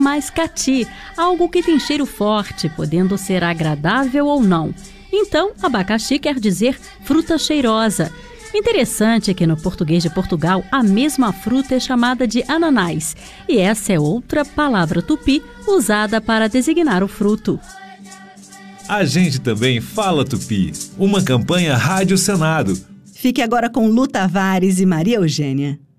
mais cati, algo que tem cheiro forte, podendo ser agradável ou não. Então, abacaxi quer dizer fruta cheirosa. Interessante que no português de Portugal a mesma fruta é chamada de ananás, e essa é outra palavra tupi usada para designar o fruto. A gente também fala tupi, uma campanha Rádio Senado. Fique agora com Lu Tavares e Maria Eugênia.